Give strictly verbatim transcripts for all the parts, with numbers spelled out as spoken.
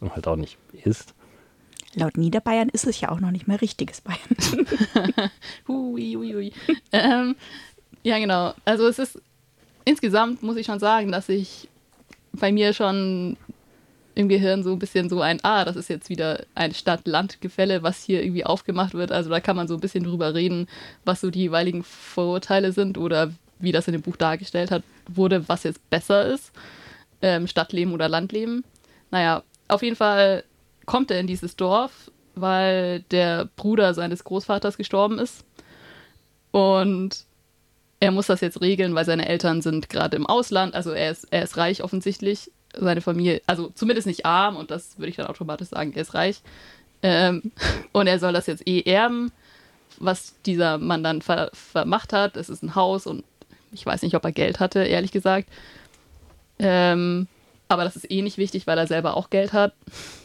Ausdruck halt auch nicht ist. Laut Niederbayern ist es ja auch noch nicht mehr richtiges Bayern. hui, hui, hui. ähm, ja, genau. Also es ist, insgesamt muss ich schon sagen, dass ich bei mir schon im Gehirn so ein bisschen so ein, ah, das ist jetzt wieder ein Stadt-Land-Gefälle, was hier irgendwie aufgemacht wird. Also da kann man so ein bisschen drüber reden, was so die jeweiligen Vorurteile sind oder wie das in dem Buch dargestellt hat, wurde, was jetzt besser ist. Ähm, Stadtleben oder Landleben. Naja, auf jeden Fall kommt er in dieses Dorf, weil der Bruder seines Großvaters gestorben ist. Und er muss das jetzt regeln, weil seine Eltern sind gerade im Ausland. Also er ist, er ist reich offensichtlich. Seine Familie, also zumindest nicht arm, und das würde ich dann automatisch sagen, er ist reich. Ähm, und er soll das jetzt eh erben, was dieser Mann dann ver- vermacht hat. Es ist ein Haus und ich weiß nicht, ob er Geld hatte, ehrlich gesagt. Ähm, aber das ist eh nicht wichtig, weil er selber auch Geld hat.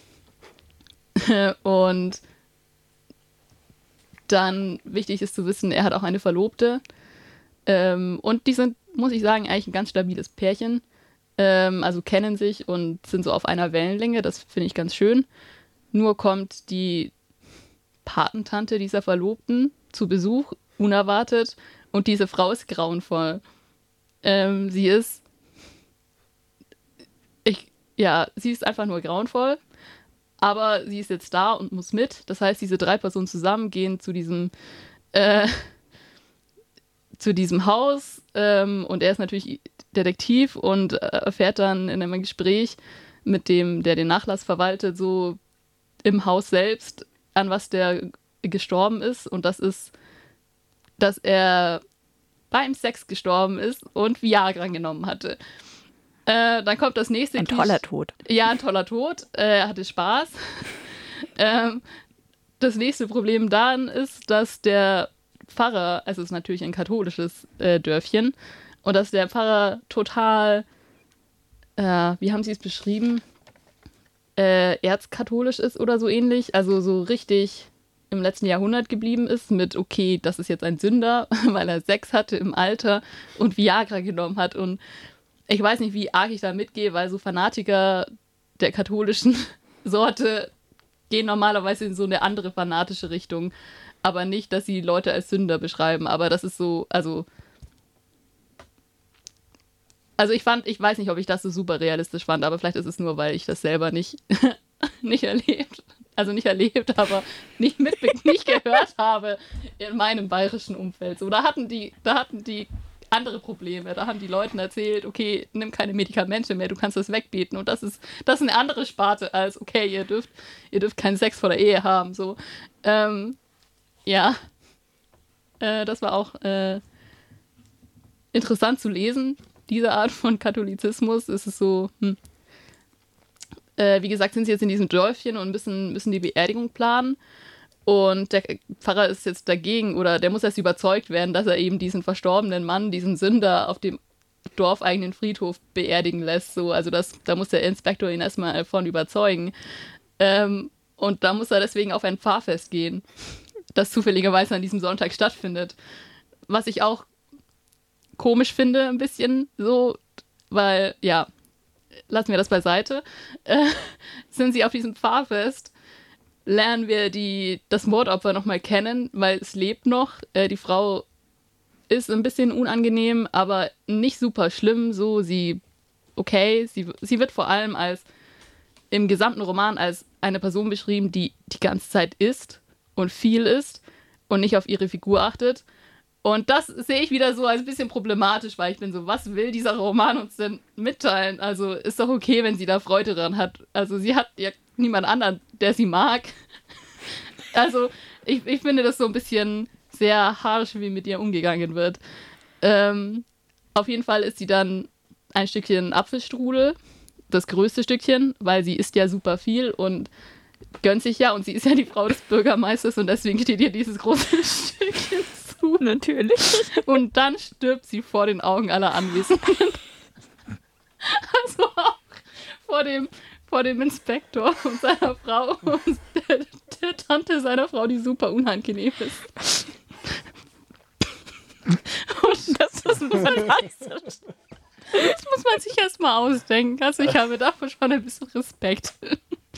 Und dann wichtig ist zu wissen, er hat auch eine Verlobte. Ähm, und die sind, muss ich sagen, eigentlich ein ganz stabiles Pärchen. Ähm, also kennen sich und sind so auf einer Wellenlänge. Das finde ich ganz schön. Nur kommt die Patentante dieser Verlobten zu Besuch, unerwartet. Und diese Frau ist grauenvoll. Ähm, sie ist ich, ja, sie ist einfach nur grauenvoll. Aber sie ist jetzt da und muss mit. Das heißt, diese drei Personen zusammen gehen zu diesem äh, zu diesem Haus. Ähm, und er ist natürlich Detektiv und äh, erfährt dann in einem Gespräch mit dem, der den Nachlass verwaltet, so im Haus selbst, an was der gestorben ist. Und das ist, dass er beim Sex gestorben ist und Viagra genommen hatte. Äh, dann kommt das nächste. Ein toller Tod. Ja, ein toller Tod. Äh, er hatte Spaß. ähm, das nächste Problem daran ist, dass der Pfarrer, also es ist natürlich ein katholisches äh, Dörfchen, und dass der Pfarrer total, äh, wie haben sie es beschrieben, äh, erzkatholisch ist oder so ähnlich, also so richtig im letzten Jahrhundert geblieben ist mit, okay, das ist jetzt ein Sünder, weil er Sex hatte im Alter und Viagra genommen hat. Und ich weiß nicht, wie arg ich da mitgehe, weil so Fanatiker der katholischen Sorte gehen normalerweise in so eine andere fanatische Richtung. Aber nicht, dass sie Leute als Sünder beschreiben. Aber das ist so, also... Also ich fand, ich weiß nicht, ob ich das so super realistisch fand, aber vielleicht ist es nur, weil ich das selber nicht, nicht erlebt, also nicht erlebt, aber nicht mit, nicht gehört habe in meinem bayerischen Umfeld. So, da hatten die, da hatten die andere Probleme. Da haben die Leuten erzählt, okay, nimm keine Medikamente mehr, du kannst das wegbeten. Und das ist, das ist eine andere Sparte als, okay, ihr dürft, ihr dürft keinen Sex vor der Ehe haben. So, ähm, ja, äh, das war auch äh, interessant zu lesen. Diese Art von Katholizismus ist es so, hm. äh, wie gesagt, sind sie jetzt in diesem Dörfchen und müssen, müssen die Beerdigung planen. Und der Pfarrer ist jetzt dagegen, oder der muss erst überzeugt werden, dass er eben diesen verstorbenen Mann, diesen Sünder, auf dem dorfeigenen Friedhof beerdigen lässt. So, also das, da muss der Inspektor ihn erstmal davon überzeugen. Ähm, und da muss er deswegen auf ein Pfarrfest gehen, das zufälligerweise an diesem Sonntag stattfindet. Was ich auch komisch finde, ein bisschen so, weil, ja, lassen wir das beiseite. Äh, sind sie auf diesem Pfarrfest, lernen wir die, das Mordopfer nochmal kennen, weil es lebt noch. Äh, die Frau ist ein bisschen unangenehm, aber nicht super schlimm. So, sie, okay, sie, sie wird vor allem als, im gesamten Roman als eine Person beschrieben, die die ganze Zeit isst und viel isst und nicht auf ihre Figur achtet. Und das sehe ich wieder so als ein bisschen problematisch, weil ich bin so, was will dieser Roman uns denn mitteilen? Also ist doch okay, wenn sie da Freude dran hat. Also sie hat ja niemand anderen, der sie mag. Also ich, ich finde das so ein bisschen sehr harsch, wie mit ihr umgegangen wird. Ähm, auf jeden Fall ist sie dann ein Stückchen Apfelstrudel, das größte Stückchen, weil sie isst ja super viel und gönnt sich ja, und sie ist ja die Frau des Bürgermeisters und deswegen steht ihr dieses große Stückchen zu. Natürlich. Und dann stirbt sie vor den Augen aller Anwesenden. Also auch vor dem, vor dem Inspektor und seiner Frau und der, der Tante seiner Frau, die super unangenehm ist. Und das ist fantastisch. Das muss man sich erstmal ausdenken. Also ich habe davor schon ein bisschen Respekt.